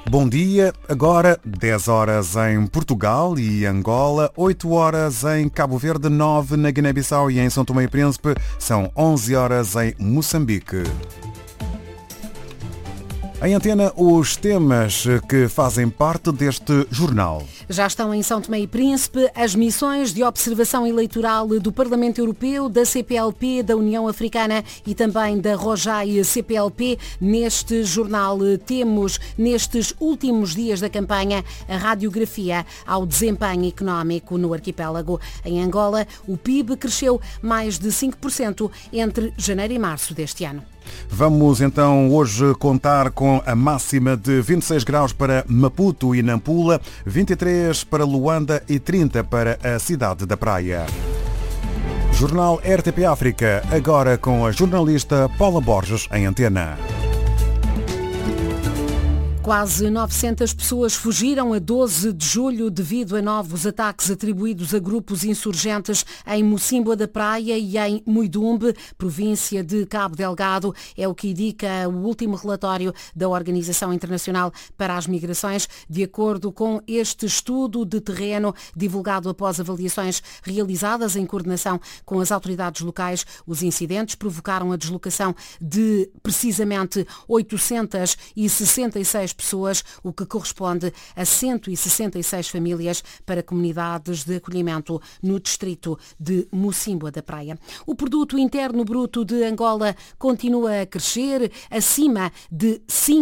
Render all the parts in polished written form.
Bom dia, agora 10 horas em Portugal e Angola, 8 horas em Cabo Verde, 9 na Guiné-Bissau e em São Tomé e Príncipe, são 11 horas em Moçambique. Em antena, os temas que fazem parte deste jornal. Já estão em São Tomé e Príncipe as missões de observação eleitoral do Parlamento Europeu, da CPLP, da União Africana e também da Rojai CPLP. Neste jornal temos, nestes últimos dias da campanha, a radiografia ao desempenho económico no arquipélago. Em Angola, o PIB cresceu mais de 5% entre janeiro e março deste ano. Vamos então hoje contar com a máxima de 26 graus para Maputo e Nampula, 23 para Luanda e 30 para a cidade da Praia. Jornal RTP África, agora com a jornalista Paula Borges em antena. Quase 900 pessoas fugiram a 12 de julho devido a novos ataques atribuídos a grupos insurgentes em Mocímboa da Praia e em Muidumbe, província de Cabo Delgado. É o que indica o último relatório da Organização Internacional para as Migrações. De acordo com este estudo de terreno divulgado após avaliações realizadas em coordenação com as autoridades locais, os incidentes provocaram a deslocação de precisamente 866 pessoas, o que corresponde a 166 famílias para comunidades de acolhimento no distrito de Mocímboa da Praia. O produto interno bruto de Angola continua a crescer acima de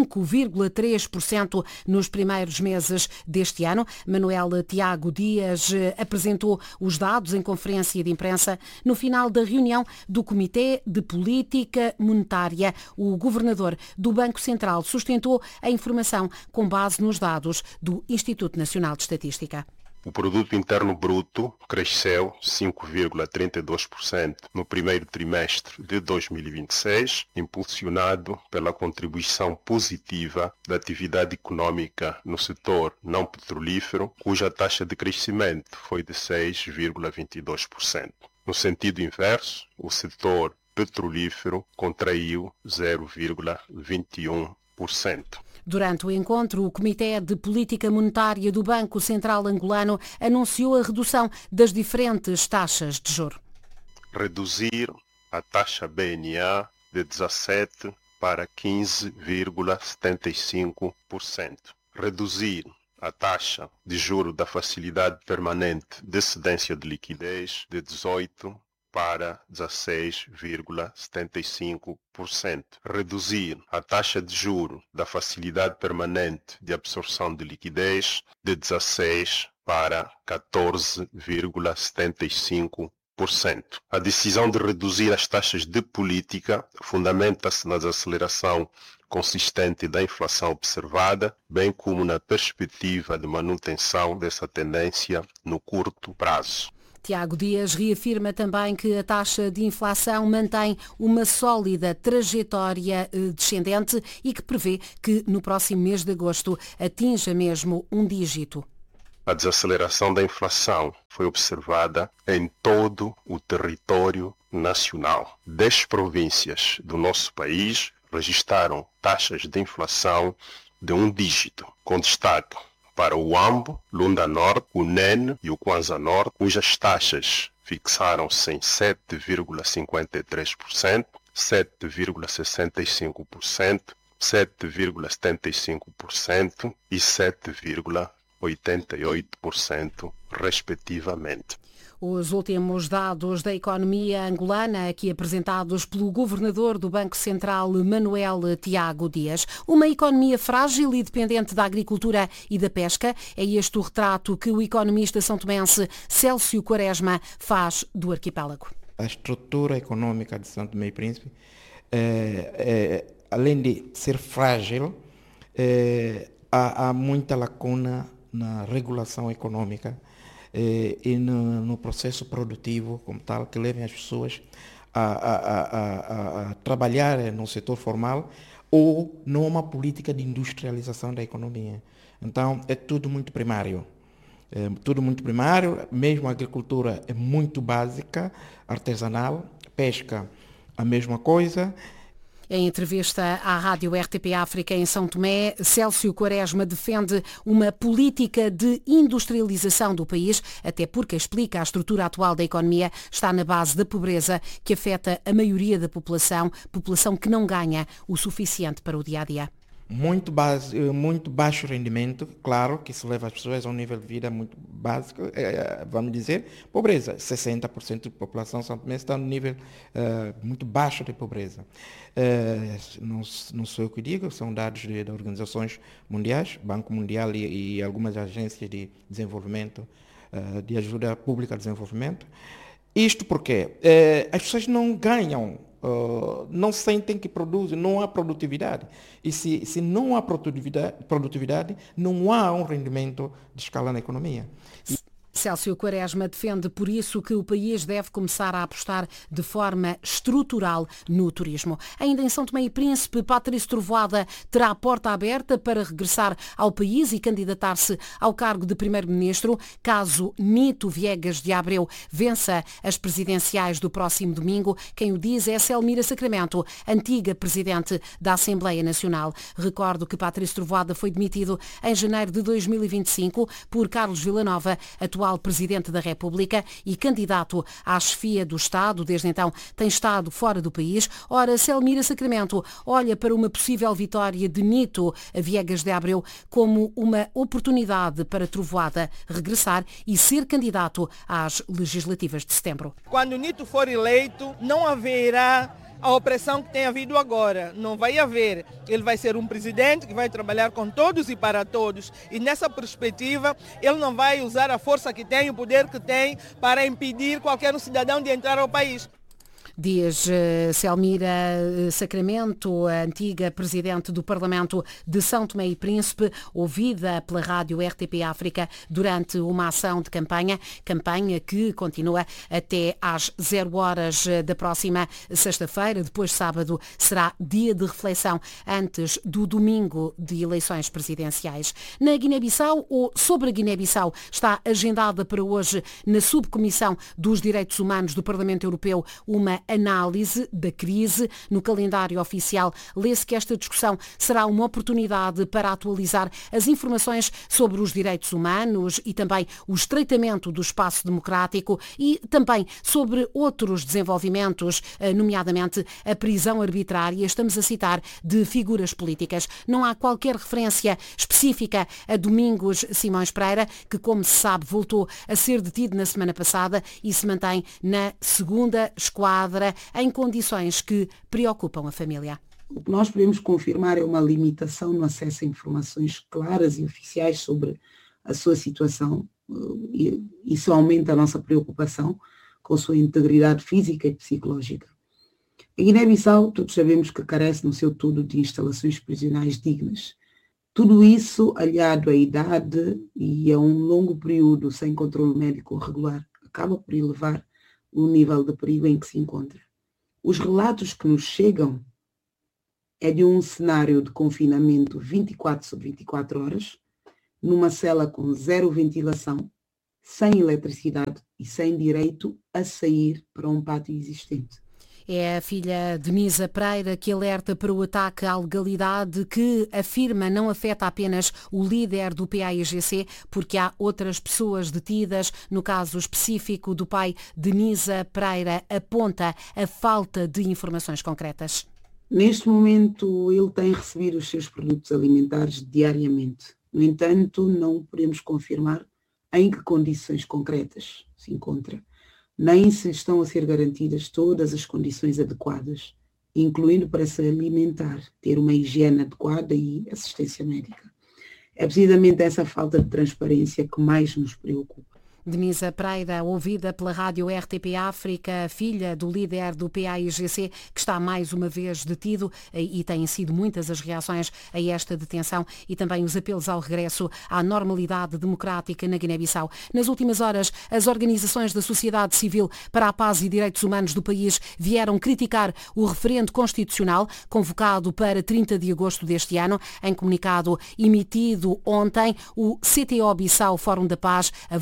5,3% nos primeiros meses deste ano. Manuel Tiago Dias apresentou os dados em conferência de imprensa no final da reunião do Comitê de Política Monetária. O governador do Banco Central sustentou a informação com base nos dados do Instituto Nacional de Estatística. O produto interno bruto cresceu 5,32% no primeiro trimestre de 2026, impulsionado pela contribuição positiva da atividade econômica no setor não petrolífero, cuja taxa de crescimento foi de 6,22%. No sentido inverso, o setor petrolífero contraiu 0,21%. Durante o encontro, o Comitê de Política Monetária do Banco Central Angolano anunciou a redução das diferentes taxas de juros. Reduzir a taxa BNA de 17% para 15,75%. Reduzir a taxa de juro da facilidade permanente de cedência de liquidez de 18% para 16,75%. Reduzir a taxa de juro da facilidade permanente de absorção de liquidez de 16% para 14,75%. A decisão de reduzir as taxas de política fundamenta-se na desaceleração consistente da inflação observada, bem como na perspectiva de manutenção dessa tendência no curto prazo. Tiago Dias reafirma também que a taxa de inflação mantém uma sólida trajetória descendente e que prevê que no próximo mês de agosto atinja mesmo um dígito. A desaceleração da inflação foi observada em todo o território nacional. 10 províncias do nosso país registraram taxas de inflação de um dígito, com destaque para o Huambo, Lunda Norte, o Nene e o Kwanza Norte, cujas taxas fixaram-se em 7,53%, 7,65%, 7,75% e 7,88%, respectivamente. Os últimos dados da economia angolana, aqui apresentados pelo governador do Banco Central, Manuel Tiago Dias. Uma economia frágil e dependente da agricultura e da pesca. É este o retrato que o economista são-tomense Célcio Quaresma faz do arquipélago. A estrutura econômica de São Tomé e Príncipe, além de ser frágil, há muita lacuna na regulação econômica e no processo produtivo como tal, que levem as pessoas a trabalhar no setor formal ou numa política de industrialização da economia. Então, é tudo muito primário. Mesmo a agricultura é muito básica, artesanal, pesca a mesma coisa. Em entrevista à rádio RTP África em São Tomé, Célcio Quaresma defende uma política de industrialização do país, até porque, explica, a estrutura atual da economia está na base da pobreza que afeta a maioria da população que não ganha o suficiente para o dia-a-dia. Muito baixo rendimento, claro, que isso leva as pessoas a um nível de vida muito básico, vamos dizer, pobreza. 60% da população são Tomé está no nível muito baixo de pobreza. Não sou eu que digo, são dados de organizações mundiais, Banco Mundial e algumas agências de desenvolvimento, de ajuda pública ao desenvolvimento. Isto porque as pessoas não ganham, não sentem que produzem, não há produtividade. E se não há produtividade, não há um rendimento de escala na economia. Célcio Quaresma defende por isso que o país deve começar a apostar de forma estrutural no turismo. Ainda em São Tomé e Príncipe, Patrício Trovoada terá a porta aberta para regressar ao país e candidatar-se ao cargo de primeiro-ministro, caso Nito Viegas de Abreu vença as presidenciais do próximo domingo. Quem o diz é Selmira Sacramento, antiga presidente da Assembleia Nacional. Recordo que Patrício Trovoada foi demitido em janeiro de 2025 por Carlos Villanova, atual Presidente da República e candidato à chefia do Estado. Desde então tem estado fora do país. Ora, Selmira Sacramento olha para uma possível vitória de Nito Viegas de Abreu como uma oportunidade para Trovoada regressar e ser candidato às legislativas de setembro. Quando Nito for eleito, não haverá a opressão que tem havido agora. Não vai haver. Ele vai ser um presidente que vai trabalhar com todos e para todos. E nessa perspectiva, ele não vai usar a força que tem, o poder que tem, para impedir qualquer cidadão de entrar ao país. Diz Selmira Sacramento, a antiga presidente do Parlamento de São Tomé e Príncipe, ouvida pela rádio RTP África durante uma ação de campanha que continua até às 0 horas da próxima sexta-feira. Depois, sábado, será dia de reflexão antes do domingo de eleições presidenciais. Na Guiné-Bissau, ou sobre a Guiné-Bissau, está agendada para hoje na Subcomissão dos Direitos Humanos do Parlamento Europeu uma análise da crise. No calendário oficial lê-se que esta discussão será uma oportunidade para atualizar as informações sobre os direitos humanos e também o estreitamento do espaço democrático e também sobre outros desenvolvimentos, nomeadamente a prisão arbitrária, estamos a citar, de figuras políticas. Não há qualquer referência específica a Domingos Simões Pereira, que, como se sabe, voltou a ser detido na semana passada e se mantém na segunda esquadra em condições que preocupam a família. O que nós podemos confirmar é uma limitação no acesso a informações claras e oficiais sobre a sua situação. E isso aumenta a nossa preocupação com a sua integridade física e psicológica. A Guiné-Bissau, todos sabemos que carece no seu todo de instalações prisionais dignas. Tudo isso, aliado à idade e a um longo período sem controle médico regular, acaba por elevar o nível de perigo em que se encontra. Os relatos que nos chegam é de um cenário de confinamento 24 sobre 24 horas, numa cela com zero ventilação, sem eletricidade e sem direito a sair para um pátio existente. É a filha Denisa Pereira que alerta para o ataque à legalidade que afirma não afeta apenas o líder do PAIGC, porque há outras pessoas detidas. No caso específico do pai, Denisa Pereira aponta a falta de informações concretas. Neste momento, ele tem recebido os seus produtos alimentares diariamente. No entanto, não podemos confirmar em que condições concretas se encontra, nem se estão a ser garantidas todas as condições adequadas, incluindo para se alimentar, ter uma higiene adequada e assistência médica. É precisamente essa falta de transparência que mais nos preocupa. Denisa Pereira, ouvida pela rádio RTP África, filha do líder do PAIGC, que está mais uma vez detido, e têm sido muitas as reações a esta detenção e também os apelos ao regresso à normalidade democrática na Guiné-Bissau. Nas últimas horas, as organizações da sociedade civil para a paz e direitos humanos do país vieram criticar o referendo constitucional convocado para 30 de agosto deste ano. Em comunicado emitido ontem, o CTO Bissau Fórum da Paz, a Voz de Paz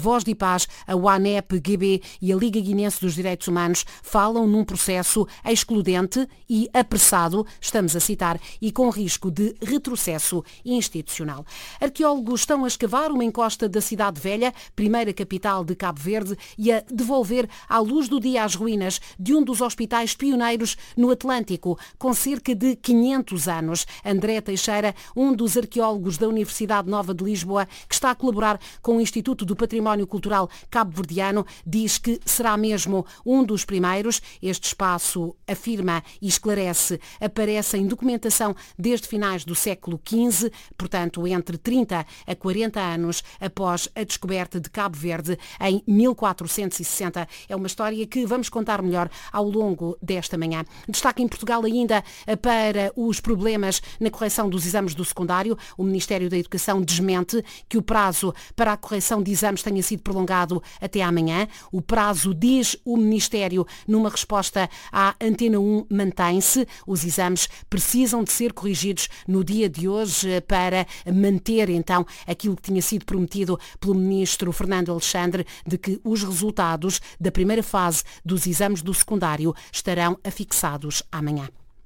Paz, a UANEP-GB e a Liga Guinense dos Direitos Humanos falam num processo excludente e apressado, estamos a citar, e com risco de retrocesso institucional. Arqueólogos estão a escavar uma encosta da Cidade Velha, primeira capital de Cabo Verde, e a devolver à luz do dia as ruínas de um dos hospitais pioneiros no Atlântico, com cerca de 500 anos. André Teixeira, um dos arqueólogos da Universidade Nova de Lisboa, que está a colaborar com o Instituto do Património Cultural Cabo-Verdiano, diz que será mesmo um dos primeiros. Este espaço, afirma e esclarece, aparece em documentação desde finais do século XV, portanto entre 30 a 40 anos após a descoberta de Cabo Verde em 1460. É uma história que vamos contar melhor ao longo desta manhã. Destaque em Portugal ainda para os problemas na correção dos exames do secundário. O Ministério da Educação desmente que o prazo para a correção de exames tenha sido prolongado até amanhã. O prazo, diz o Ministério, numa resposta à Antena 1, mantém-se. Os exames precisam de ser corrigidos no dia de hoje para manter então aquilo que tinha sido prometido pelo Ministro Fernando Alexandre, de que os resultados da primeira fase dos exames do secundário estarão afixados amanhã.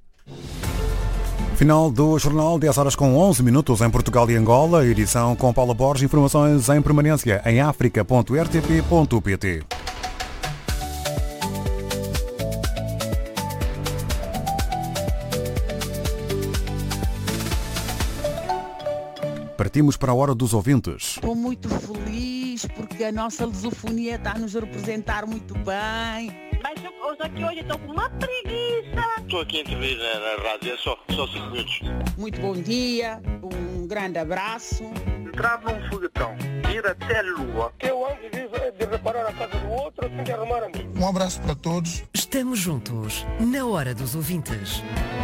Final do jornal, 10h11 em Portugal e Angola, edição com Paula Borges, informações em permanência em africa.rtp.pt. Partimos para a hora dos ouvintes. Estou muito feliz porque a nossa lusofonia está a nos representar muito bem. Mas hoje estou com uma preguiça. Estou aqui a intervir na rádio, é só 5 minutos. Muito bom dia, um grande abraço. Entrar num foguetão, ir até a Lua. Eu antes de reparar a casa do outro, tenho que arrumar a mim. Um abraço para todos. Estamos juntos, na hora dos ouvintes.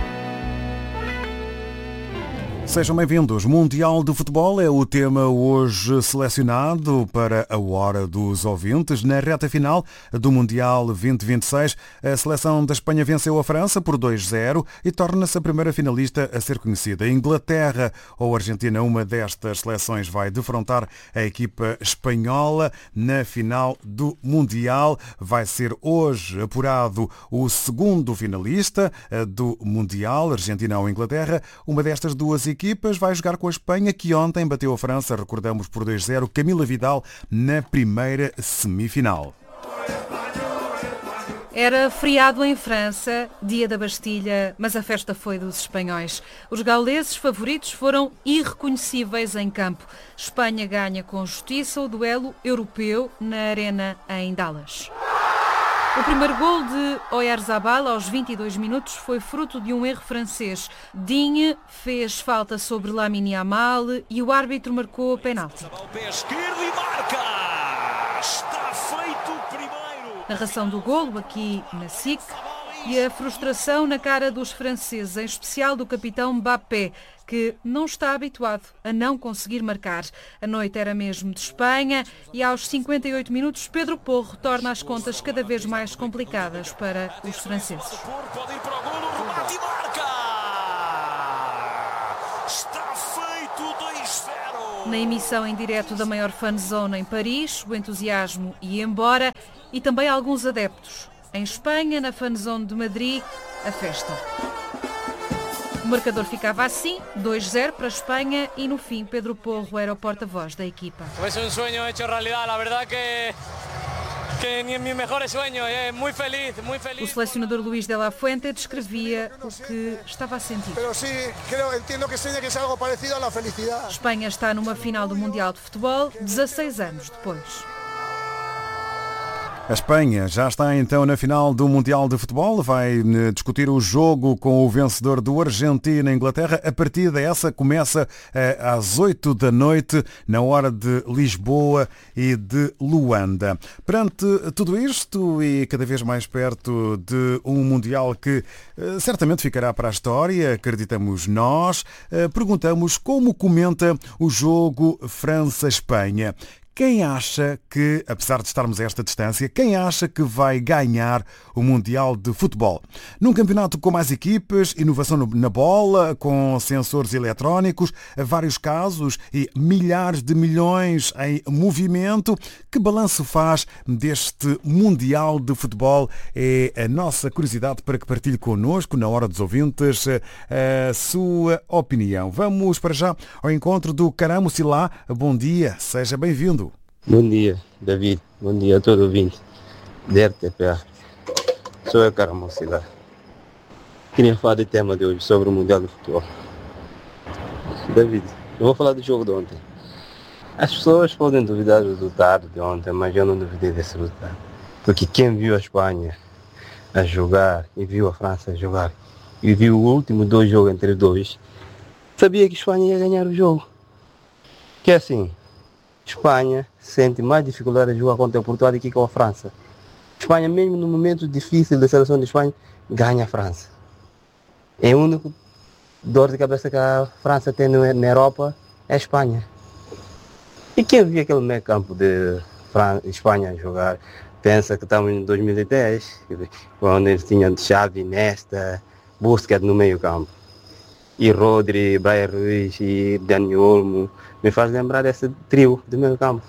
Sejam bem-vindos. Mundial de Futebol é o tema hoje selecionado para a hora dos ouvintes. Na reta final do Mundial 2026, a seleção da Espanha venceu a França por 2-0 e torna-se a primeira finalista a ser conhecida. A Inglaterra ou a Argentina, uma destas seleções, vai defrontar a equipa espanhola na final do Mundial. Vai ser hoje apurado o segundo finalista do Mundial, Argentina ou Inglaterra. Uma destas duas equipas vai jogar com a Espanha, que ontem bateu a França, recordamos, por 2-0, Camila Vidal na primeira semifinal. Era feriado em França, dia da Bastilha, mas a festa foi dos espanhóis. Os gauleses favoritos foram irreconhecíveis em campo. Espanha ganha com justiça o duelo europeu na Arena em Dallas. O primeiro gol de Oyarzabal aos 22 minutos foi fruto de um erro francês. Digne fez falta sobre Lamine Yamal e o árbitro marcou o penalti. Está feito o primeiro. Narração do golo aqui na SIC e a frustração na cara dos franceses, em especial do capitão Mbappé, que não está habituado a não conseguir marcar. A noite era mesmo de Espanha e aos 58 minutos Pedro Porro torna as contas cada vez mais complicadas para os franceses. Pode ir para o golo, remate e marca! Está feito 2-0! Na emissão em direto da maior fanzone em Paris, o entusiasmo ia embora e também alguns adeptos. Em Espanha, na fanzone de Madrid, a festa. O marcador ficava assim, 2-0 para a Espanha e no fim Pedro Porro era o porta-voz da equipa. É um sonho hecho realidade, a verdade que nem meus melhores sonhos, é muito feliz, muito feliz. O selecionador Luís de la Fuente descrevia o que estava a sentir. Espanha está numa final do Mundial de Futebol 16 anos depois. A Espanha já está então na final do Mundial de Futebol, vai discutir o jogo com o vencedor do Argentina-Inglaterra. A partida essa começa às 8 da noite, na hora de Lisboa e de Luanda. Perante tudo isto e cada vez mais perto de um Mundial que certamente ficará para a história, acreditamos nós, perguntamos como comenta o jogo França-Espanha. Quem acha que, apesar de estarmos a esta distância, quem acha que vai ganhar o Mundial de Futebol? Num campeonato com mais equipas, inovação na bola, com sensores eletrónicos, vários casos e milhares de milhões em movimento, que balanço faz deste Mundial de Futebol? É a nossa curiosidade para que partilhe connosco, na Hora dos Ouvintes, a sua opinião. Vamos para já ao encontro do Caramo Silá. Bom dia, seja bem-vindo. Bom dia, David. Bom dia a todo ouvinte da RTPA. Sou eu, Caramo Silá. Queria falar do tema de hoje, sobre o Mundial de Futebol. David, eu vou falar do jogo de ontem. As pessoas podem duvidar do resultado de ontem, mas eu não duvidei desse resultado. Porque quem viu a Espanha a jogar e viu a França a jogar e viu o último 2 jogos entre os dois, sabia que a Espanha ia ganhar o jogo. Que é assim, Espanha sente mais dificuldade de jogar contra Portugal do que com a França. Espanha, mesmo no momento difícil da seleção de Espanha, ganha a França. É o único dor de cabeça que a França tem na Europa é a Espanha. E quem viu aquele meio campo de Espanha a jogar, pensa que estamos em 2010, quando eles tinham Xavi, Nesta, Busquets no meio campo. E Rodri, Brian Ruiz e Dani Olmo, me faz lembrar desse trio do meio campo.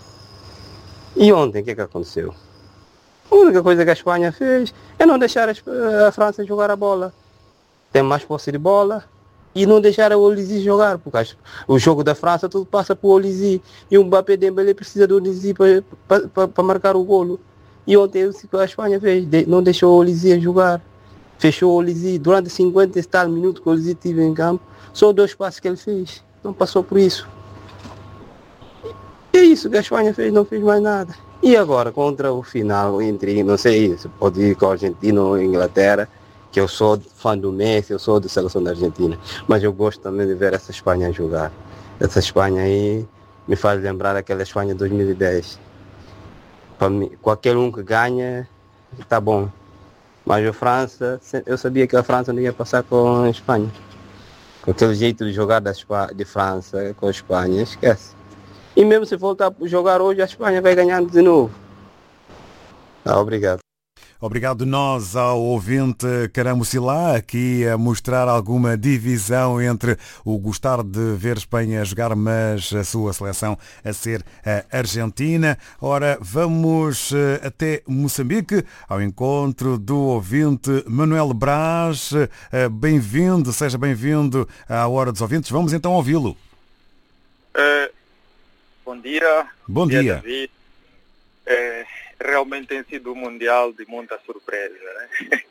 E ontem, o que aconteceu? A única coisa que a Espanha fez é não deixar a França jogar a bola. Tem mais posse de bola e não deixar o Olise jogar, porque o jogo da França tudo passa por Olise. E o Mbappé Dembélé precisa do Olise para marcar o golo. E ontem o que a Espanha fez, não deixou o Olise jogar. Fechou o Olise durante 50 e tal minutos que o Olise esteve em campo. Só 2 passos que ele fez. Não passou por isso. E é isso que a Espanha fez, não fez mais nada. E agora, contra o final, entre, não sei, se pode ir com a Argentina ou a Inglaterra, que eu sou fã do Messi, eu sou da seleção da Argentina. Mas eu gosto também de ver essa Espanha jogar. Essa Espanha aí me faz lembrar aquela Espanha de 2010. Para mim, qualquer um que ganha, está bom. Mas a França, eu sabia que a França não ia passar com a Espanha. Com aquele jeito de jogar de França com a Espanha, esquece. E mesmo se voltar a jogar hoje, a Espanha vai ganhar de novo. Obrigado. Obrigado nós ao ouvinte Caramo Silá, aqui a mostrar alguma divisão entre o gostar de ver Espanha jogar, mas a sua seleção a ser a Argentina. Ora, vamos até Moçambique, ao encontro do ouvinte Manuel Brás. Bem-vindo, seja bem-vindo à Hora dos Ouvintes. Vamos então ouvi-lo. Bom dia. Bom dia. David. Realmente tem sido um mundial de muita surpresa, né?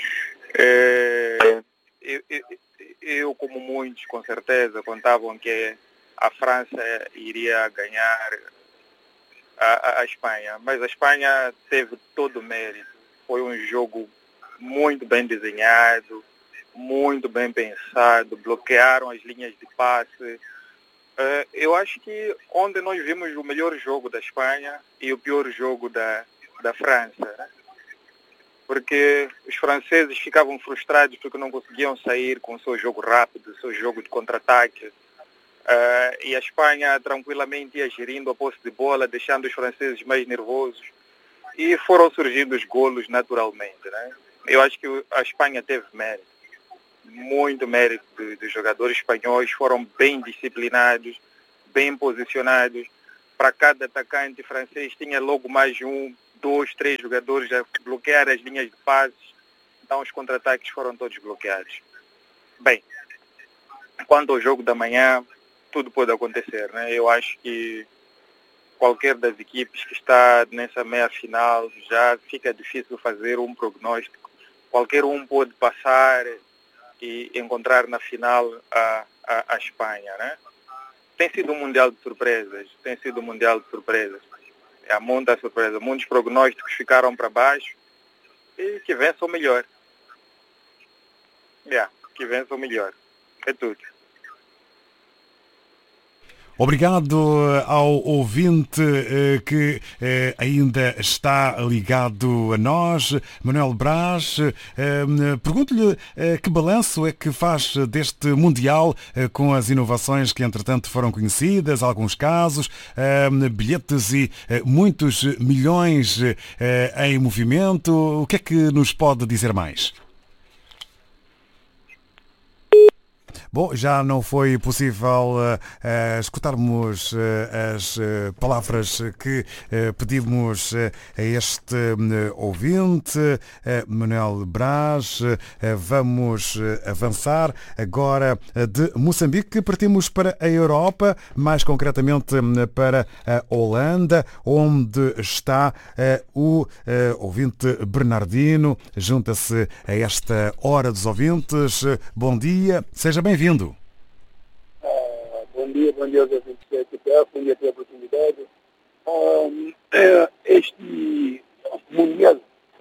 Eu, como muitos, com certeza, contavam que a França iria ganhar a Espanha. Mas a Espanha teve todo o mérito. Foi um jogo muito bem desenhado, muito bem pensado, bloquearam as linhas de passe. Eu acho que ontem nós vimos o melhor jogo da Espanha e o pior jogo da França, né? Porque os franceses ficavam frustrados porque não conseguiam sair com o seu jogo rápido, o seu jogo de contra-ataque. E a Espanha tranquilamente ia gerindo a posse de bola, deixando os franceses mais nervosos. E foram surgindo os golos naturalmente, né? Eu acho que a Espanha teve mérito. Muito mérito dos jogadores espanhóis, foram bem disciplinados, bem posicionados. Para cada atacante francês tinha logo mais 1, 2, 3 jogadores a bloquear as linhas de passes. Então os contra-ataques foram todos bloqueados. Bem, quanto ao jogo da manhã, tudo pode acontecer, né? Eu acho que qualquer das equipes que está nessa meia final já fica difícil fazer um prognóstico. Qualquer um pode passar e encontrar na final a Espanha, né? Tem sido um mundial de surpresas, Há muita surpresa, muitos prognósticos ficaram para baixo e que vença o melhor. Que vença o melhor. É tudo. Obrigado ao ouvinte que ainda está ligado a nós, Manuel Braz. Pergunto-lhe que balanço é que faz deste Mundial com as inovações que entretanto foram conhecidas, alguns casos, bilhetes e muitos milhões em movimento. O que é que nos pode dizer mais? Bom, já não foi possível escutarmos as palavras que pedimos a este ouvinte, Manuel Braz. Vamos avançar agora de Moçambique. Partimos para a Europa, mais concretamente para a Holanda, onde está o ouvinte Bernardino. Junta-se a esta hora dos ouvintes. Bom dia, seja bem-vindo. Bom dia aos ouvintes da TPF, bom dia pela oportunidade. Este Mundial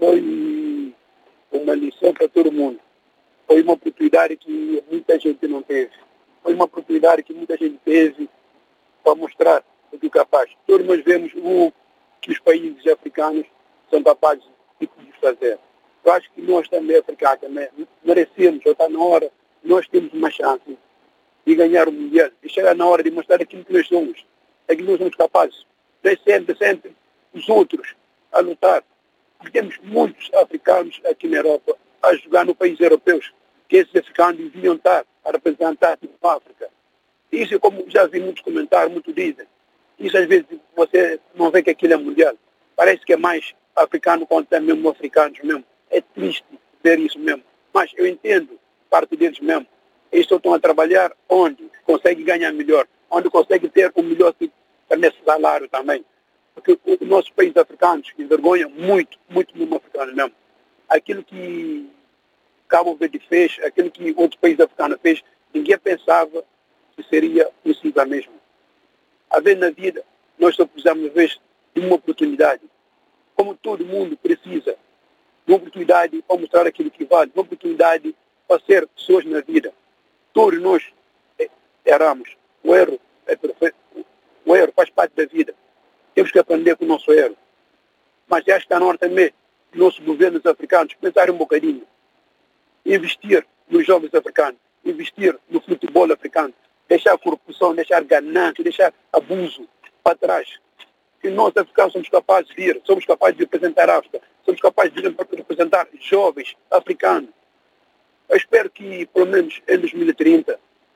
foi uma lição para todo mundo. Foi uma oportunidade que muita gente não teve. Foi uma oportunidade que muita gente teve para mostrar o que é capaz. Todos nós vemos o que os países africanos são capazes de fazer. Eu acho que nós também, africanos, também merecemos, já está na hora. Nós temos uma chance de ganhar o Mundial, e chegar na hora de mostrar aquilo que nós somos, aquilo que nós somos capazes. Sempre os outros a lutar. Porque temos muitos africanos aqui na Europa a jogar no país europeus, que esses africanos deviam estar a representar a África. Isso, como já vi muitos comentários, muitos dizem, isso às vezes você não vê que aquilo é Mundial. Parece que é mais africano quanto é mesmo africanos mesmo. É triste ver isso mesmo. Mas eu entendo parte deles mesmo. Eles só estão a trabalhar onde conseguem ganhar melhor, onde conseguem ter o melhor nesse salário também. Porque os nossos países africanos envergonham muito mesmo africanos mesmo. Aquilo que Cabo Verde fez, aquilo que outros países africanos fez, ninguém pensava que seria possível mesmo. A ver na vida, nós só precisamos às vezes de uma oportunidade. Como todo mundo precisa de uma oportunidade para mostrar aquilo que vale, uma oportunidade para ser pessoas na vida. Todos nós erramos. O erro é perfeito. O erro faz parte da vida. Temos que aprender com o nosso erro. Mas já está na hora também dos nossos governos africanos pensarem um bocadinho. Investir nos jovens africanos. Investir no futebol africano. Deixar a corrupção, deixar ganância, deixar abuso para trás. E nós africanos somos capazes de ir, somos capazes de representar a África, somos capazes de representar jovens africanos. Eu espero que, pelo menos em 2030,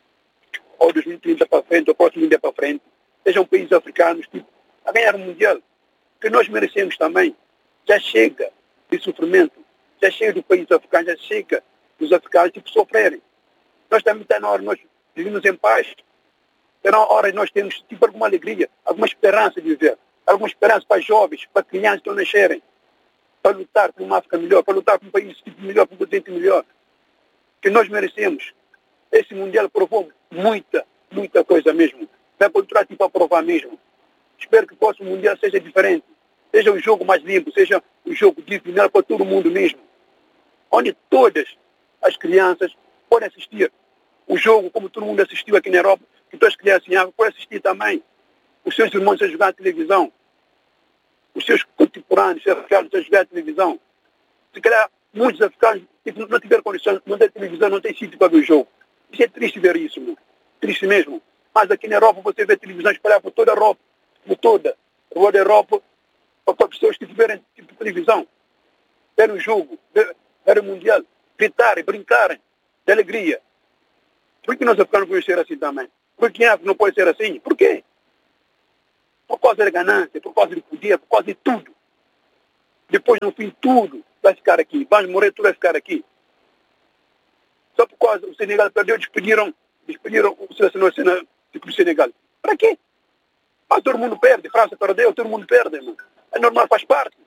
ou 2030 para frente, ou próximo dia para frente, sejam países africanos a ganhar o Mundial. Que nós merecemos também. Já chega de sofrimento, já chega do país africano, já chega dos africanos que sofrerem. Nós também está na hora de nós vivermos em paz. Está na hora de nós termos alguma alegria, alguma esperança de viver. Alguma esperança para jovens, para crianças que estão nascerem. Para lutar por uma África melhor, para lutar por um país melhor, por um continente melhor. Que nós merecemos. Esse Mundial provou muita coisa mesmo. Vai continuar a provar mesmo. Espero que o próximo Mundial seja diferente. Seja um jogo mais limpo, seja um jogo divinal para todo mundo mesmo. Onde todas as crianças podem assistir. O jogo, como todo mundo assistiu aqui na Europa, que todas as crianças em África podem assistir também. Os seus irmãos a jogar a televisão. Os seus contemporâneos africanos a jogar a televisão. Se calhar, muitos africanos não tiveram condições, não tem televisão, não tem sítio para ver o jogo. Isso é triste ver isso, meu. Triste mesmo. Mas aqui na Europa você vê televisão espalhada por toda a Europa, por toda a rua da Europa, para pessoas que tiverem tipo de televisão, verem o jogo, verem o Mundial, gritarem, brincarem, de alegria. Por que nós africanos podemos ser assim também? Por que em África não pode ser assim? Por quê? Por causa da ganância, por causa do poder, por causa de tudo. Depois, no fim, tudo vai ficar aqui. Vamos morrer, tudo vai ficar aqui. Só por causa do Senegal perdeu, despediram o selecionador do Senegal. Para quê? Mas todo mundo perde. França perdeu, todo mundo perde. Mano. É normal, faz parte.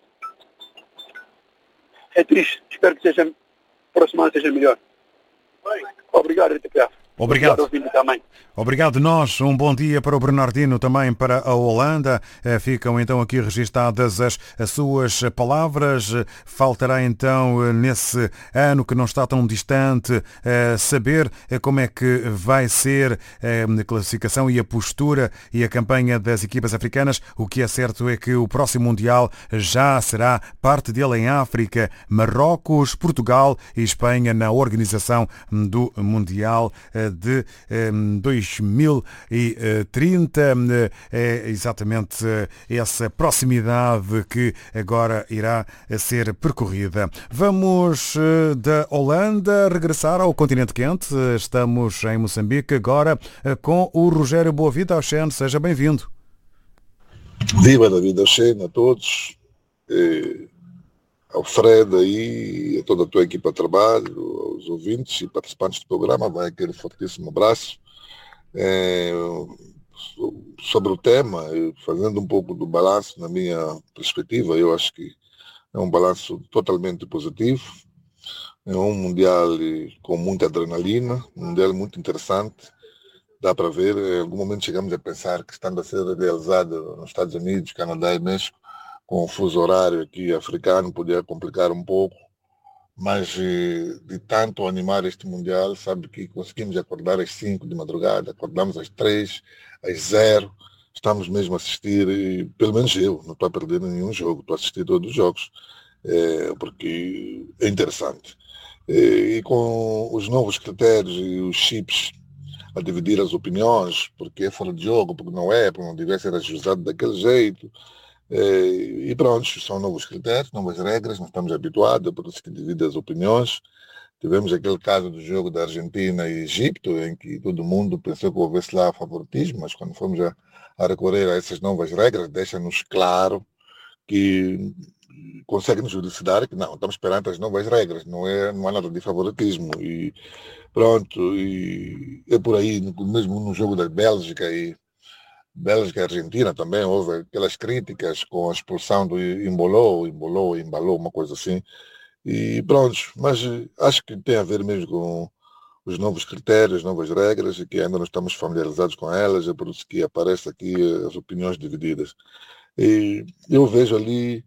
É triste. Espero que seja, próximo ano seja melhor. Obrigado, RTPA. Obrigado. Também. Obrigado nós. Um bom dia para o Bernardino, também para a Holanda. Ficam então aqui registadas as suas palavras. Faltará então, nesse ano que não está tão distante, saber como é que vai ser a classificação e a postura e a campanha das equipas africanas. O que é certo é que o próximo Mundial já será parte dele em África. Marrocos, Portugal e Espanha na organização do Mundial de 2030. É exatamente essa proximidade que agora irá ser percorrida. Vamos da Holanda regressar ao continente quente. Estamos em Moçambique agora com o Rogério Boavida. Oxen, seja bem-vindo. Viva David, Oxen, a todos. Ao Fred aí, a toda a tua equipa de trabalho, aos ouvintes e participantes do programa, vai aquele fortíssimo abraço. Sobre o tema, fazendo um pouco do balanço na minha perspectiva, eu acho que é um balanço totalmente positivo. É um mundial com muita adrenalina, um mundial muito interessante. Dá para ver, em algum momento chegamos a pensar que estando a ser realizado nos Estados Unidos, Canadá e México, com o fuso horário aqui africano, podia complicar um pouco, mas de tanto animar este Mundial, sabe que conseguimos acordar às 5 de madrugada, acordamos às 3, às 0, estamos mesmo a assistir, e, pelo menos eu, não estou a perder nenhum jogo, estou a assistir todos os jogos, porque é interessante. E com os novos critérios e os chips a dividir as opiniões, porque é fora de jogo, porque não devia ser ajustado daquele jeito, e pronto, são novos critérios, novas regras, nós estamos habituados, por isso que divide as opiniões. Tivemos aquele caso do jogo da Argentina e Egito, em que todo mundo pensou que houvesse lá favoritismo, mas quando fomos a recorrer a essas novas regras, deixa-nos claro que consegue nos elucidar que não, estamos perante as novas regras, não há nada de favoritismo, e pronto, e é por aí, mesmo no jogo da Bélgica e Argentina também houve aquelas críticas com a expulsão do embalou, uma coisa assim. E pronto, mas acho que tem a ver mesmo com os novos critérios, novas regras, e que ainda não estamos familiarizados com elas, é por isso que aparecem aqui as opiniões divididas. E eu vejo ali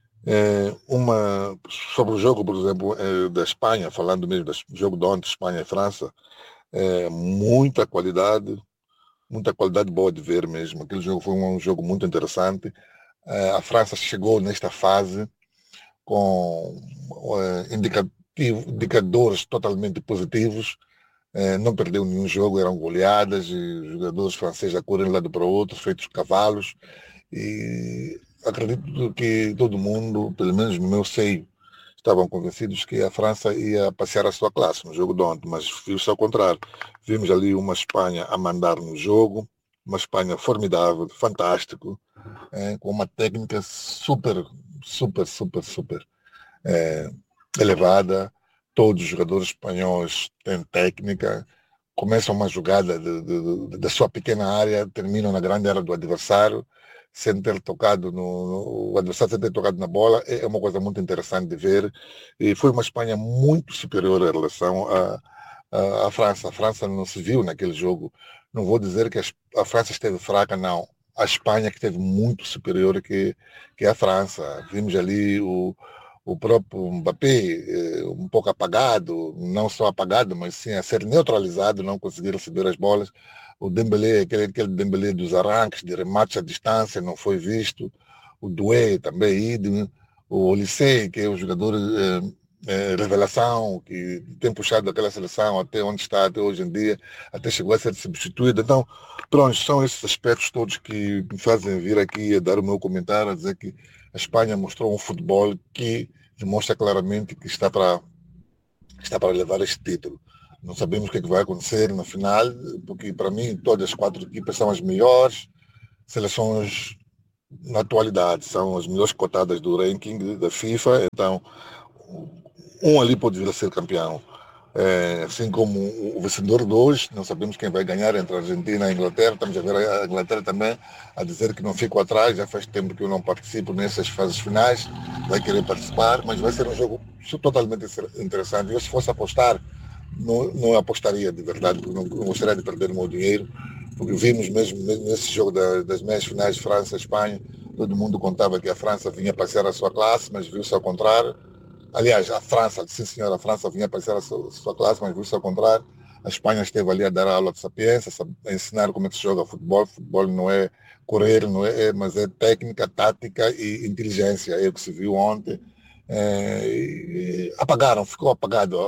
sobre o jogo, por exemplo, da Espanha, falando mesmo do jogo de ontem, Espanha e França, muita qualidade boa de ver mesmo. Aquele jogo foi um jogo muito interessante. A França chegou nesta fase com indicadores totalmente positivos. Não perdeu nenhum jogo, eram goleadas, e os jogadores franceses a correr de um lado para o outro, feitos cavalos. E acredito que todo mundo, pelo menos no meu seio, estavam convencidos que a França ia passear a sua classe no jogo de ontem, mas viu-se ao contrário. Vimos ali uma Espanha a mandar no jogo, uma Espanha formidável, fantástico, com uma técnica super elevada. Todos os jogadores espanhóis têm técnica, começam uma jogada da sua pequena área, terminam na grande área do adversário, sem ter tocado o adversário sem ter tocado na bola. É uma coisa muito interessante de ver, e foi uma Espanha muito superior em relação à França. A França não se viu naquele jogo. Não vou dizer que a França esteve fraca, não. A Espanha que esteve muito superior que a França. Vimos ali o próprio Mbappé um pouco apagado, não só apagado, mas sim a ser neutralizado, não conseguir receber as bolas. O Dembélé, aquele Dembélé dos arranques, de remates à distância, não foi visto. O Doué também, o Olysée, que é o jogador revelação, que tem puxado aquela seleção até onde está, até hoje em dia, até chegou a ser substituído. Então, pronto, são esses aspectos todos que me fazem vir aqui a dar o meu comentário, a dizer que a Espanha mostrou um futebol que demonstra claramente que está para levar este título. Não sabemos o que vai acontecer na final, porque para mim todas as 4 equipas são as melhores seleções na atualidade, são as melhores cotadas do ranking da FIFA, então um ali pode vir a ser campeão. Assim como o vencedor de hoje, não sabemos quem vai ganhar entre a Argentina e a Inglaterra. Estamos a ver a Inglaterra também a dizer que não ficou atrás, já faz tempo que eu não participo nessas fases finais, vai querer participar, mas vai ser um jogo totalmente interessante. Eu, se fosse apostar não apostaria de verdade, porque não gostaria de perder o meu dinheiro, porque vimos mesmo nesse jogo das meias finais de França e Espanha, todo mundo contava que a França vinha passear a sua classe, mas viu-se ao contrário. Aliás, a França, sim senhora, a França vinha passear a sua classe, mas viu-se ao contrário. A Espanha esteve ali a dar aula de sapiência, a ensinar como é que se joga futebol. Futebol não é correr, mas é técnica, tática e inteligência. É o que se viu ontem. Ficou apagado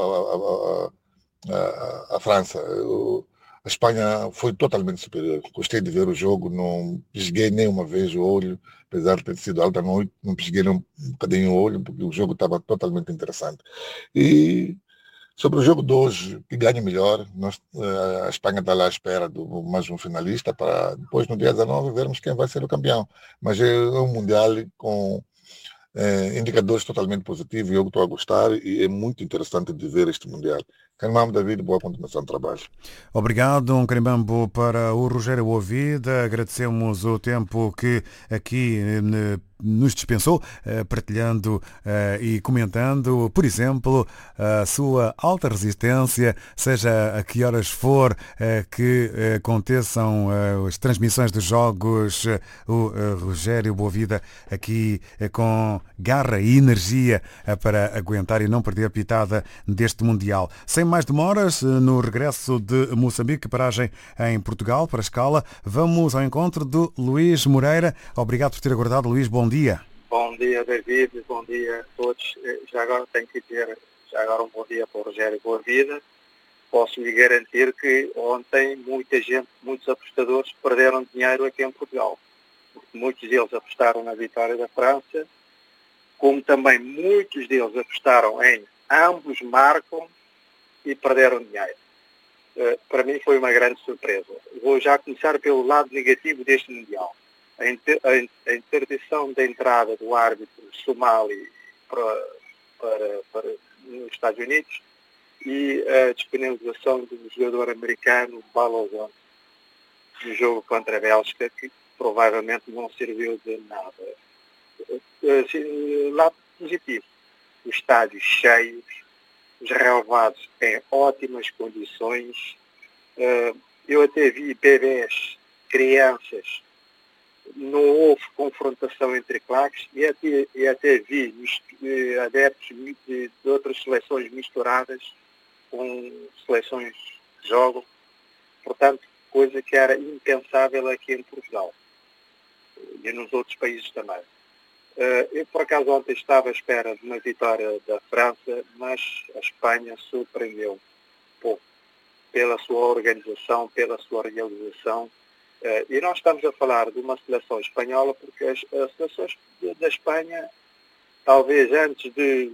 a França. A Espanha foi totalmente superior. Gostei de ver o jogo, não pisguei nem uma vez o olho, apesar de ter sido alta noite, não pisguei nem um bocadinho o olho, porque o jogo estava totalmente interessante. E sobre o jogo de hoje, que ganhe melhor, a Espanha está lá à espera de mais um finalista, para depois, no dia 19, vermos quem vai ser o campeão. Mas é um Mundial com indicadores totalmente positivos, eu estou a gostar e é muito interessante de ver este Mundial. Carimambo, David, boa continuação de trabalho. Obrigado, um carimambo para o Rogério Boavida. Agradecemos o tempo que aqui nos dispensou, partilhando e comentando, por exemplo, a sua alta resistência, seja a que horas for que aconteçam as transmissões dos jogos, o Rogério Boavida aqui com garra e energia para aguentar e não perder a pitada deste Mundial. Sem mais demoras, no regresso de Moçambique, paragem em Portugal, para a escala, vamos ao encontro do Luís Moreira. Obrigado por ter aguardado, Luís, bom dia. Bom dia, David, bom dia a todos. Já agora tenho que dizer, um bom dia para o Rogério Boavida. Posso lhe garantir que ontem muita gente, muitos apostadores perderam dinheiro aqui em Portugal. Muitos deles apostaram na vitória da França, como também muitos deles apostaram em ambos marcam e perderam dinheiro. Para mim foi uma grande surpresa. Vou já começar pelo lado negativo deste Mundial. A interdição da entrada do árbitro somali para os Estados Unidos e a disponibilização do jogador americano Balogun no jogo contra a Bélgica, que provavelmente não serviu de nada. Lado positivo, os estádios cheios, os relevados em ótimas condições. Eu até vi bebés, crianças, não houve confrontação entre claques e até vi adeptos de outras seleções misturadas com seleções de jogo. Portanto, coisa que era impensável aqui em Portugal e nos outros países também. Eu, por acaso, ontem estava à espera de uma vitória da França, mas a Espanha surpreendeu um pouco pela sua organização, pela sua realização. E nós estamos a falar de uma seleção espanhola porque as seleções da Espanha, talvez antes de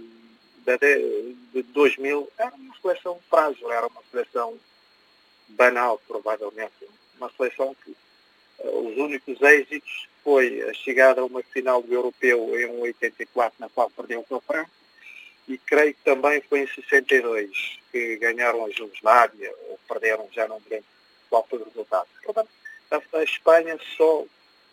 2000, era uma seleção frágil, era uma seleção banal, provavelmente. Uma seleção que os únicos êxitos foi a chegada a uma final do Europeu em 84, na qual perdeu com a França, e creio que também foi em 62, que ganharam a Jugoslávia, ou perderam, já não me lembro qual foi o resultado. Portanto, a Espanha só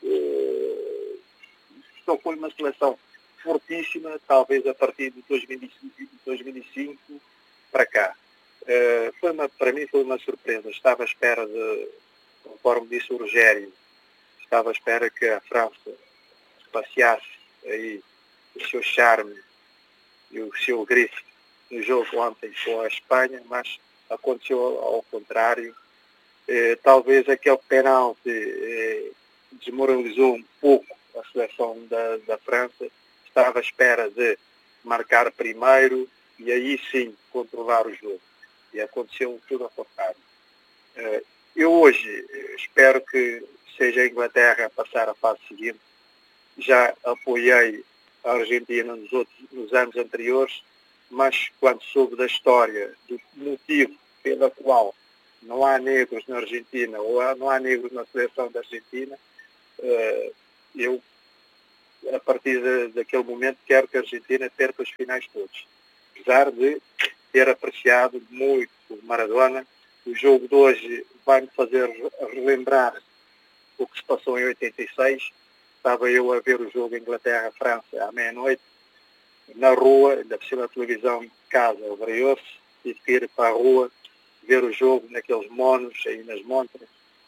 foi uma seleção fortíssima, talvez a partir de 2005 para cá. Para mim foi uma surpresa. Estava à espera conforme disse o Rogério, estava à espera que a França passeasse aí o seu charme e o seu grife no jogo ontem com a Espanha, mas aconteceu ao contrário. Talvez aquele penalti desmoralizou um pouco a seleção da França. Estava à espera de marcar primeiro e aí sim controlar o jogo. E aconteceu tudo ao contrário. Eu hoje espero que seja a Inglaterra a passar a fase seguinte. Já apoiei a Argentina nos anos anteriores, mas quando soube da história, do motivo pela qual não há negros na Argentina ou não há negros na seleção da Argentina, eu, a partir daquele momento, quero que a Argentina perca os finais todos. Apesar de ter apreciado muito o Maradona, o jogo de hoje vai-me fazer relembrar o que se passou em 86. Estava eu a ver o jogo Inglaterra-França à meia-noite, na rua, ainda por cima a televisão de casa variou-se, tive que ir para a rua ver o jogo naqueles monos aí nas montanhas.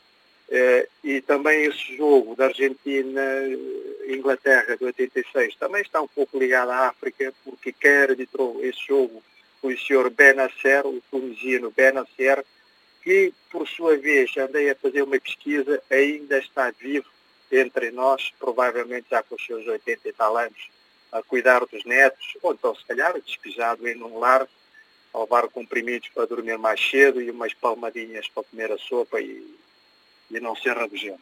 E também esse jogo da Argentina Inglaterra de 86 também está um pouco ligado à África, porque quem arbitrou esse jogo foi o senhor Benasser, o tunisino Benasser, que por sua vez andei a fazer uma pesquisa, ainda está vivo entre nós, provavelmente já com os seus 80 e tal anos, a cuidar dos netos, ou então se calhar despejado em um lar, a levar comprimidos para dormir mais cedo e umas palmadinhas para comer a sopa e não ser rabugento.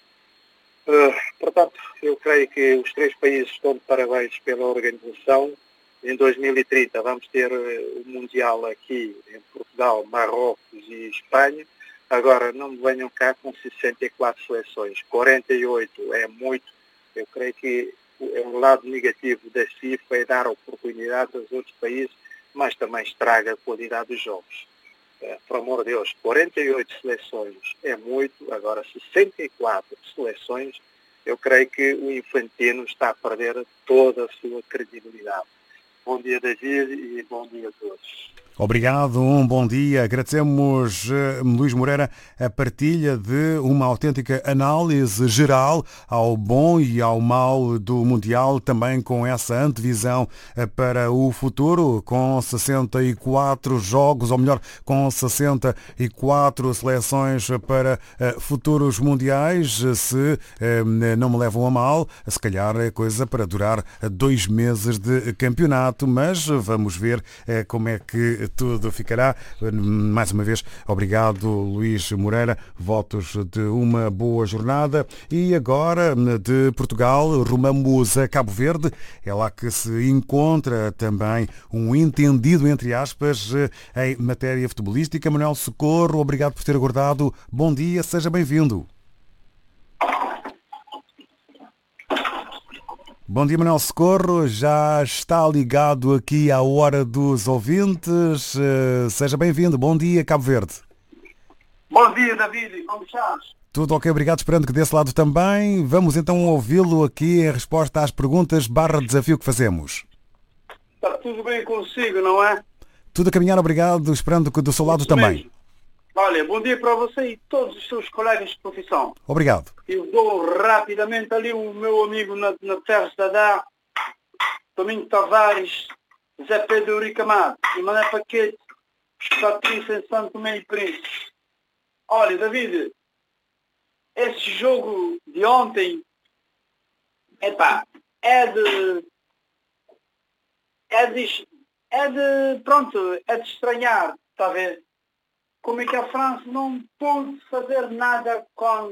Portanto, eu creio que os 3 países estão de parabéns pela organização. Em 2030 vamos ter o Mundial aqui em Portugal, Marrocos e Espanha. Agora, não me venham cá com 64 seleções. 48 é muito. Eu creio que o lado negativo da FIFA é dar oportunidade aos outros países, mas também estraga a qualidade dos jogos. Por amor de Deus, 48 seleções é muito, agora 64 seleções, eu creio que o Infantino está a perder toda a sua credibilidade. Bom dia, David, e bom dia a todos. Obrigado, um bom dia. Agradecemos, Luís Moreira, a partilha de uma autêntica análise geral ao bom e ao mau do Mundial, também com essa antevisão para o futuro, com 64 jogos, ou melhor, com 64 seleções para futuros mundiais. Se não me levam a mal, se calhar é coisa para durar 2 meses de campeonato, mas vamos ver como é que tudo ficará. Mais uma vez, obrigado, Luís Moreira. Votos de uma boa jornada. E agora, de Portugal, rumamos a Cabo Verde. É lá que se encontra também um entendido, entre aspas, em matéria futebolística. Manuel Socorro, obrigado por ter aguardado. Bom dia, seja bem-vindo. Bom dia, Manuel Socorro, já está ligado aqui à Hora dos Ouvintes. Seja bem-vindo. Bom dia, Cabo Verde. Bom dia, David. Como estás? Tudo ok, obrigado. Esperando que desse lado também. Vamos então ouvi-lo aqui em resposta às perguntas / desafio que fazemos. Está tudo bem consigo, não é? Tudo a caminhar, obrigado. Esperando que do seu lado também. Olha, bom dia para você e todos os seus colegas de profissão. Obrigado. Eu dou rapidamente ali o meu amigo na Terra Cidadã, Tominho Tavares, Zé Pedro Ricamado e Mané Paquete, Patrícia em Santo Tomé e Príncipe. Olha, David, esse jogo de ontem, é de estranhar, está a ver? Como é que a França não pôde fazer nada com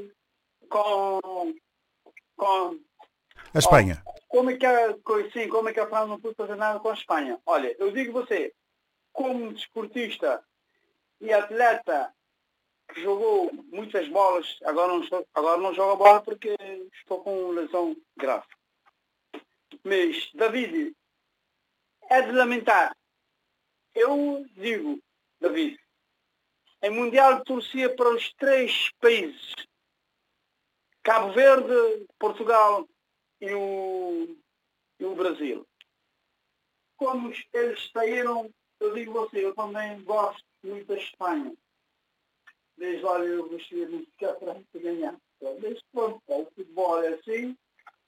a Espanha? Como é que a França não pôde fazer nada com a Espanha? Olha, eu digo você, como desportista e atleta que jogou muitas bolas, agora não jogo a bola porque estou com lesão grave. Mas, David, é de lamentar. Eu digo, David, em Mundial torcia para os 3 países. Cabo Verde, Portugal e o Brasil. Como eles saíram, eu digo você, eu também gosto muito da Espanha. Desde olha, eu gostaria de que a França ganhar. Desde pronto, o futebol é assim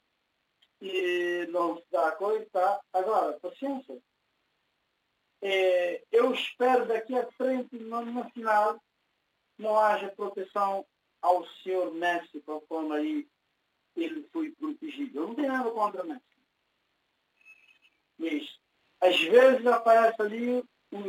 e não se dá coisa, tá? Agora, paciência. Eu espero daqui à frente, na final, não haja proteção ao senhor Messi, para como aí ele foi protegido. Eu não tenho nada contra Messi. Mas, às vezes, aparecem ali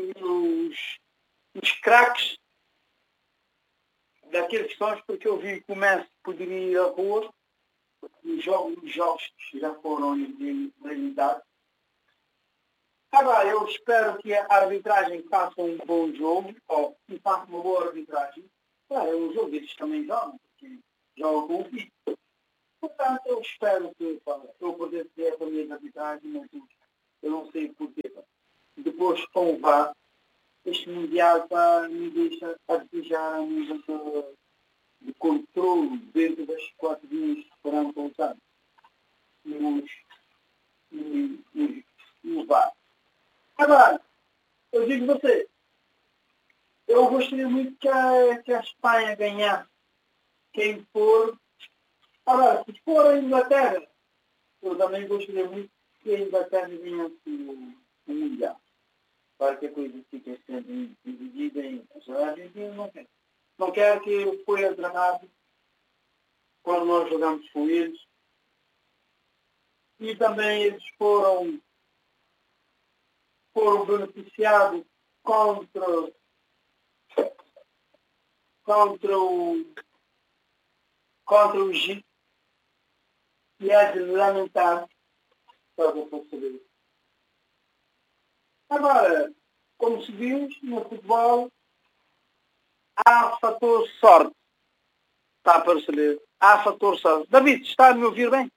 os craques daqueles sons, porque eu vi que o Messi poderia ir à rua, os jogos que já foram realizados. Agora, eu espero que a arbitragem faça um bom jogo, ou que faça uma boa arbitragem. Claro, é um jogo, eles também jogam, porque jogam com o filho. Portanto, eu espero que eu pudesse ter a minha arbitragem, mas eu não sei porquê. Depois, com o VAR, este Mundial me deixa a desejar a nível de controle dentro das 4 linhas perante os anos. No VAR. Agora, eu digo a você, que a Espanha ganhar quem for. Agora, se for a Inglaterra, eu também gostaria muito que a Inglaterra ganhasse o Mundial. Para que a coisa fique sempre dividida em... A Argentina não quer. Não quer que foi a Granada quando nós jogamos com eles. E também eles foram beneficiados contra o Egito. E é de lamentar para você saber. Agora, como se diz no futebol, há fator sorte. Está a perceber? Há fator sorte. David, está a me ouvir bem?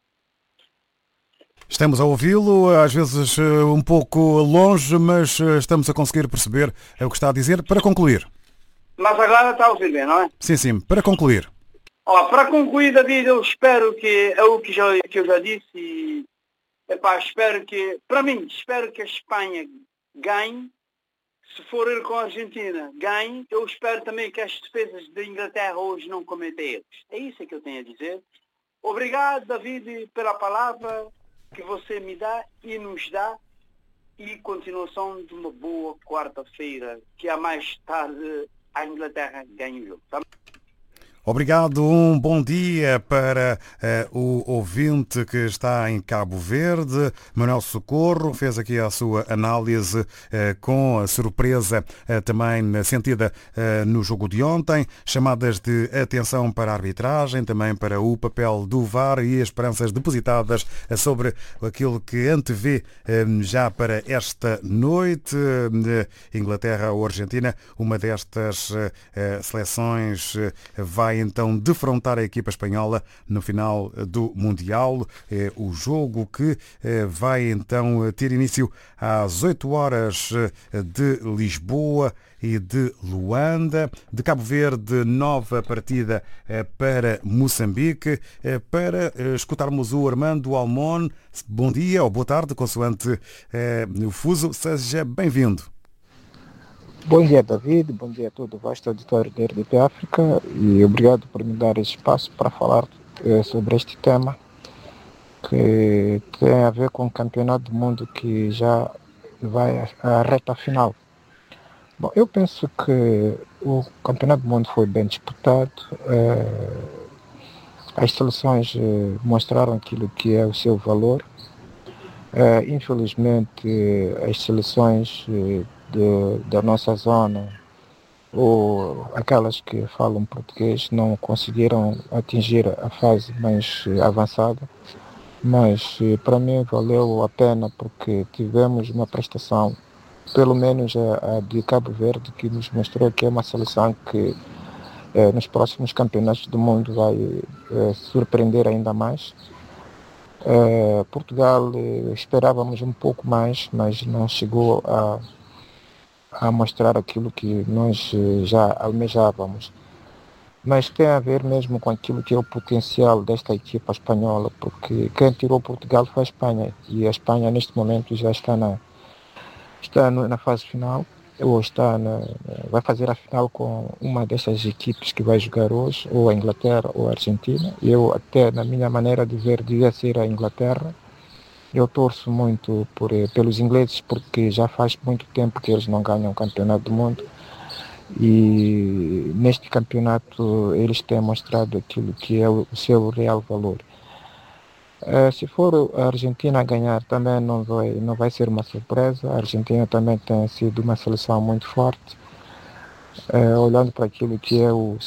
Estamos a ouvi-lo, às vezes um pouco longe, mas estamos a conseguir perceber o que está a dizer. Para concluir. Mas agora está a ouvir bem, não é? Sim, para concluir. Para concluir, David, eu espero que é o que eu já disse e espero que a Espanha ganhe. Se for ir com a Argentina, ganhe. Eu espero também que as defesas da Inglaterra hoje não cometam erros. É isso que eu tenho a dizer. Obrigado, David, pela palavra que você me dá e nos dá. E continuação de uma boa quarta-feira, que a mais tarde a Inglaterra ganhe o jogo. Tá? Obrigado, um bom dia para o ouvinte que está em Cabo Verde. Manuel Socorro fez aqui a sua análise com a surpresa também sentida no jogo de ontem. Chamadas de atenção para a arbitragem, também para o papel do VAR e esperanças depositadas sobre aquilo que antevê já para esta noite. Inglaterra ou Argentina, uma destas seleções vai então defrontar a equipa espanhola no final do Mundial. É o jogo que vai então ter início às 8 horas de Lisboa e de Luanda. De Cabo Verde, nova partida para Moçambique. Para escutarmos o Armando Almon. Bom dia ou boa tarde, consoante o fuso. Seja bem-vindo. Bom dia, David. Bom dia a todo o vasto auditório da RDP África e obrigado por me dar esse espaço para falar sobre este tema que tem a ver com o Campeonato do Mundo que já vai à reta final. Bom, eu penso que o Campeonato do Mundo foi bem disputado. As seleções mostraram aquilo que é o seu valor. Infelizmente, as seleções da nossa zona ou aquelas que falam português não conseguiram atingir a fase mais avançada, mas para mim valeu a pena porque tivemos uma prestação, pelo menos a de Cabo Verde, que nos mostrou que é uma seleção que nos próximos campeonatos do mundo vai surpreender ainda mais. Portugal esperávamos um pouco mais, mas não chegou a mostrar aquilo que nós já almejávamos. Mas tem a ver mesmo com aquilo que é o potencial desta equipa espanhola, porque quem tirou Portugal foi a Espanha, e a Espanha neste momento já está na fase final, ou vai fazer a final com uma dessas equipes que vai jogar hoje, ou a Inglaterra ou a Argentina. Eu até, na minha maneira de ver, devia ser a Inglaterra. Eu torço muito pelos ingleses porque já faz muito tempo que eles não ganham o Campeonato do Mundo e neste campeonato eles têm mostrado aquilo que é o seu real valor. Se for a Argentina a ganhar também não vai ser uma surpresa. A Argentina também tem sido uma seleção muito forte. Olhando para aquilo que é o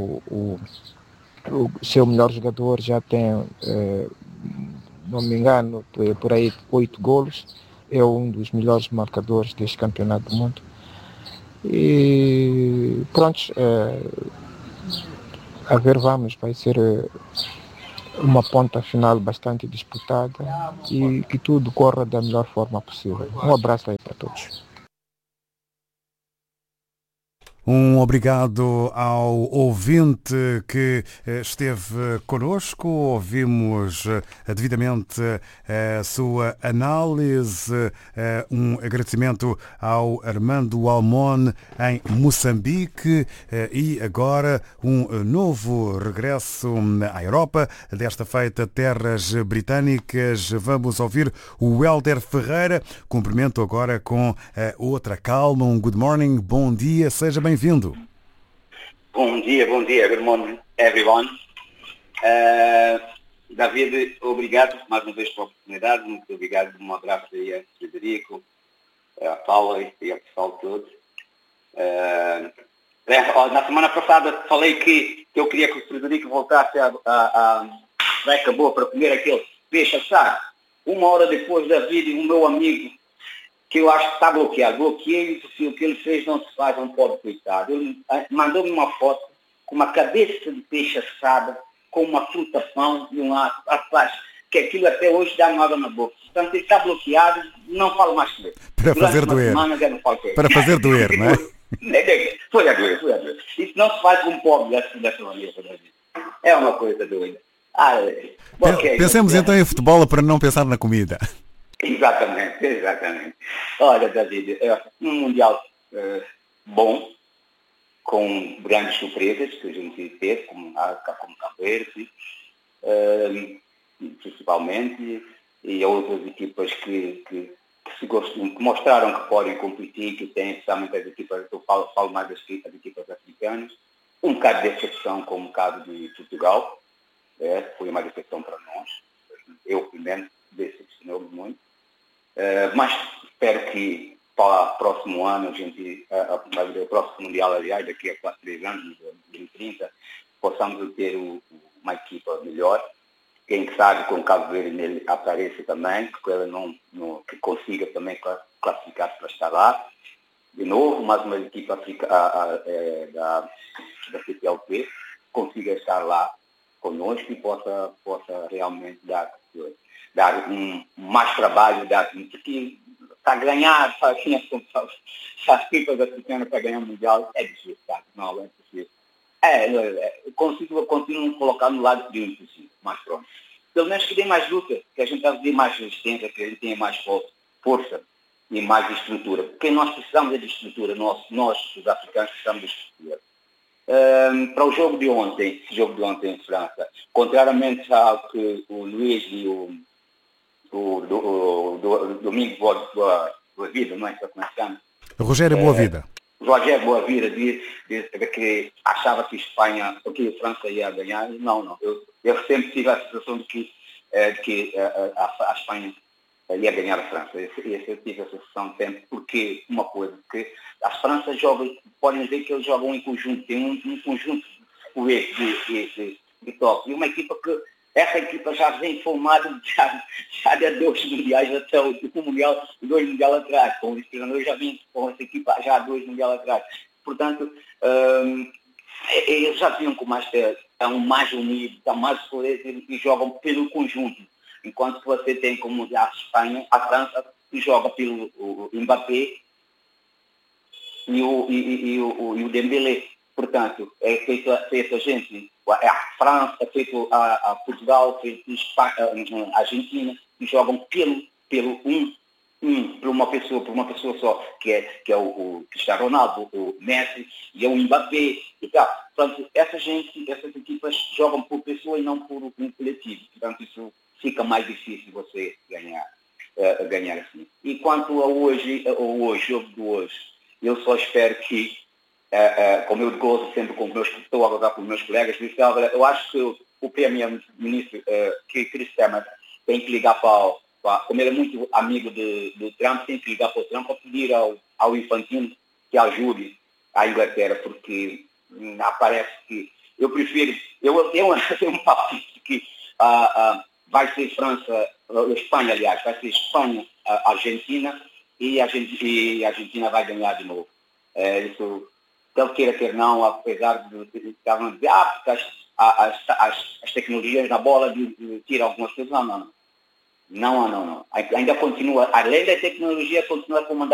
seu melhor jogador, já tem... não me engano, por aí 8 golos, é um dos melhores marcadores deste Campeonato do Mundo. E pronto, a ver vamos, vai ser uma ponta final bastante disputada e que tudo corra da melhor forma possível. Um abraço aí para todos. Um obrigado ao ouvinte que esteve connosco. Ouvimos devidamente a sua análise. Um agradecimento ao Armando Almon em Moçambique e agora um novo regresso à Europa, desta feita terras britânicas. Vamos ouvir o Hélder Ferreira. Cumprimento agora com outra calma. Um good morning, bom dia, seja bem-vindo. Bom dia, good morning everyone. David, obrigado mais uma vez pela oportunidade, muito obrigado, um abraço aí a Frederico, a Paula e ao pessoal todo. Na semana passada falei que eu queria que o Frederico voltasse a Beca Boa para comer aquele peixe assado. Uma hora depois, David, o meu amigo, que eu acho que está bloqueado. Bloqueei, porque o que ele fez não se faz, não pode, coitado. Ele mandou-me uma foto com uma cabeça de peixe assada, com uma fruta-pão e um rapaz, que aquilo até hoje dá água na boca. Portanto, ele está bloqueado, não falo mais com ele. Para fazer doer. Para fazer doer, não é? Foi a doer. Isso não se faz com um pobre dessa maneira. É uma coisa doida. Pensemos então em futebol para não pensar na comida. Exatamente. Olha, David, um Mundial bom, com grandes surpresas que a gente teve, como Cabo Verde, principalmente, e outras equipas que mostraram que podem competir, que têm especialmente as equipas, eu falo mais das equipas africanas, um bocado de decepção com o bocado de Portugal, foi uma decepção para nós, eu primeiro decepcionou-me muito. Mas espero que para o próximo ano, o próximo Mundial, aliás, daqui a 3 anos, em 2030, possamos ter uma equipa melhor. Quem sabe com o Cabo Verde nele apareça também, que ele que consiga também classificar-se para estar lá. De novo, mais uma equipa da CPLP consiga estar lá conosco e possa realmente dar mais trabalho, porque para ganhar, as equipas africanas para ganhar o Mundial é difícil, sabe? Não é possível. Continuo a colocar no lado de impossível, mas pronto. Pelo menos que dê mais luta, que a gente dê mais resistência, que a gente tenha mais força e mais estrutura. Porque nós precisamos de estrutura, nós os africanos precisamos de estrutura. Para o jogo de ontem em França, contrariamente ao que o Luís e o Domingo Boavida, não é que se chama? Rogério Boavida. Rogério Boavida disse que achava que a França ia ganhar. Não. Eu sempre tive a sensação de que a Espanha ia ganhar a França. Eu tive a sensação sempre, porque uma coisa, que as Franças jogam, podem dizer que eles jogam em conjunto, tem um conjunto de toque. E uma equipa que essa equipa já vem formada já de 2 mundiais até o Mundial, 2 mundiais atrás. Com os treinadores já vêm com essa equipa já 2 mundiais atrás. Portanto, eles já vinham com estão mais unidos, estão mais fortes e jogam pelo conjunto. Enquanto você tem como a Espanha, a França, que joga pelo Mbappé e o Dembélé. Portanto, é feito a gente, a França, é feito a Portugal, é feito a Argentina, que jogam por uma pessoa só, que é o Cristiano Ronaldo, o Messi e o Mbappé e tal. Portanto, essas equipas jogam por pessoa e não por um coletivo. Portanto, isso fica mais difícil você ganhar assim. E quanto ao jogo de hoje, eu só espero que como eu gosto sempre estou a jogar com os meus colegas, eu acho que o primeiro-ministro, que Chris Temer, tem que ligar como ele é muito amigo do Trump, tem que ligar para o Trump para pedir ao Infantino que ajude a Inglaterra, porque aparece que eu prefiro, eu tenho um palpite que vai ser Espanha, aliás, vai ser Espanha, Argentina, e a Argentina vai ganhar de novo. Isso, quer queira, quer não, apesar de estavam dizer, porque as tecnologias na bola tiram algumas coisas, não. Ainda continua, além da tecnologia, continua a comandar